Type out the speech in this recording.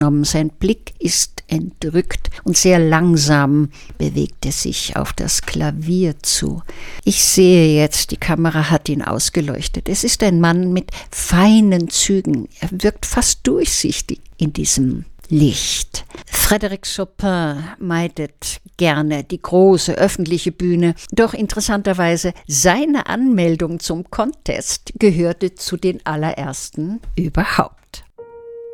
Sein Blick ist entrückt und sehr langsam bewegt er sich auf das Klavier zu. Ich sehe jetzt, die Kamera hat ihn ausgeleuchtet. Es ist ein Mann mit feinen Zügen. Er wirkt fast durchsichtig in diesem Licht. Frédéric Chopin meidet gerne die große öffentliche Bühne, doch interessanterweise seine Anmeldung zum Contest gehörte zu den allerersten überhaupt.